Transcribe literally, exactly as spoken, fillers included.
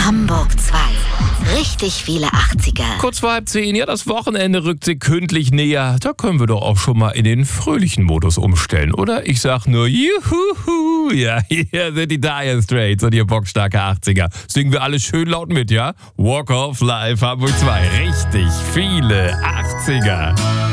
Hamburg zwei. Richtig viele achtziger. Kurz vor halb zehn, ja, das Wochenende rückt sekündlich näher. Da können wir doch auch schon mal in den fröhlichen Modus umstellen, oder? Ich sag nur Juhu. Ja, hier sind die Dire Straits und ihr bockstarke achtziger. Singen wir alle schön laut mit, ja? Walk of Life, Hamburg zwei. Richtig viele achtziger.